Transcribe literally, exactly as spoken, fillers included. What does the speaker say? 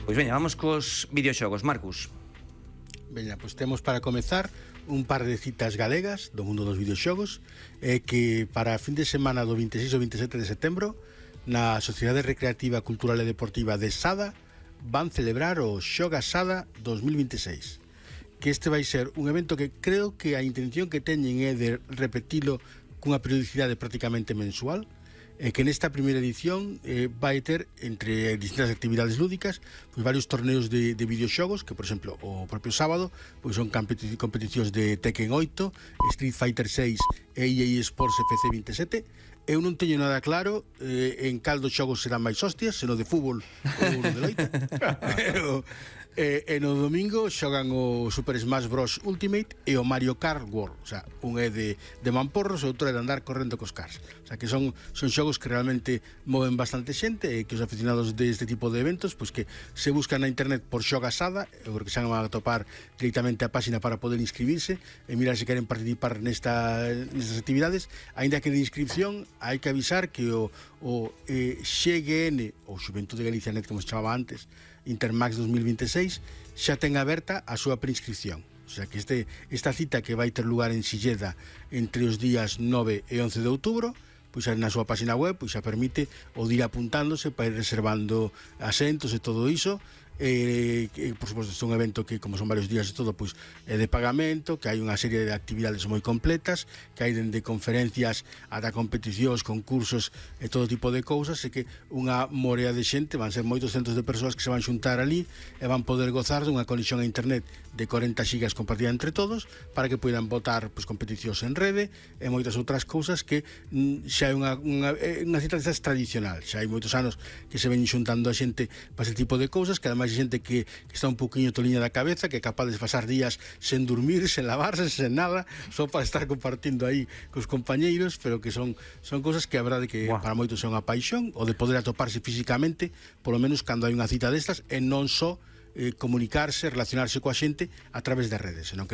Pois veña, vamos cos videoxogos, Marcus. Veña, pois temos para comezar un par de citas galegas do mundo dos videoxogos, eh, que para a fin de semana do vinte e seis ao vinte e sete de setembro na Sociedade Recreativa, Cultural e Deportiva de Sada van celebrar o Xoga Sada dos mil vinte e seis, que este vai ser un evento que creo que a intención que teñen é de repetilo cunha periodicidade prácticamente mensual, e que nesta primeira edición eh, vai ter, entre distintas actividades lúdicas, pois varios torneos de, de videoxogos, que por exemplo o propio sábado pois son competi competicións de Tekken oito, Street Fighter seis e E A Sports F C vinte e sete. Eu non teño nada claro eh, en cal dos xogos serán máis hostias, seno de fútbol ou de loita. Pero E, e no domingo xogan o Super Smash Bros. Ultimate e o Mario Kart World. O sea, un é de, de mamporros e outro é de andar correndo cos cars. O sea, que son, son xogos que realmente moven bastante xente, e que os aficionados deste tipo de eventos, pois que se buscan na internet por Xoga Sada, porque se van a topar directamente a página para poder inscribirse e mirar se queren participar nesta, nestas actividades. Ainda que de inscripción hai que avisar que o, o eh, X G N, ou Xuventude de Galicia Net, como se chamaba antes, Intermax dos mil vinte e seis, xa ten aberta a súa preinscripción. O sea que este, esta cita, que vai ter lugar en Silleda entre os días nove e once de outubro, pois na súa página web pois xa permite o ir apuntándose para ir reservando asentos e todo iso. Eh, que, por suposto, é un evento que, como son varios días e todo, pois é de pagamento, que hai unha serie de actividades moi completas, que hai dende conferencias ata competicións, concursos e todo tipo de cousas, e que unha morea de xente, van ser moitos centos de persoas que se van xuntar ali e van poder gozar dunha conexión a internet de corenta gigas compartida entre todos, para que poidan botar pois competicións en rede e moitas outras cousas que mm, xa é unha, unha, unha cita desas tradicional. Xa hai moitos anos que se ven xuntando a xente para ese tipo de cousas, que ademais hai xente que, que está un poquinho toliña da cabeza, que é capaz de pasar días sen dormir, sen lavarse, sen nada, só para estar compartindo aí cos compañeiros, pero que son, son cousas que a verdade que wow. para moitos é unha paixón, o de poder atoparse físicamente, polo menos cando hai unha cita destas, e non só eh, comunicarse, relacionarse coa xente a través das redes, senón que